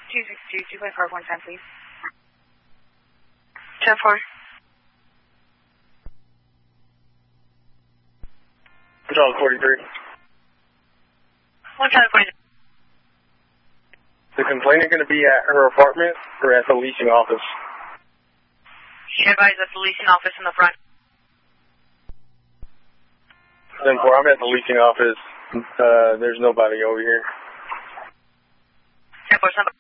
262, 2.4, 110, please. 10-4. Control 43. 110, 43. The complainant going to be at her apartment or at the leasing office? She advised at the leasing office in the front. 10-4, I'm at the leasing office. There's nobody over here. 10-4, somebody.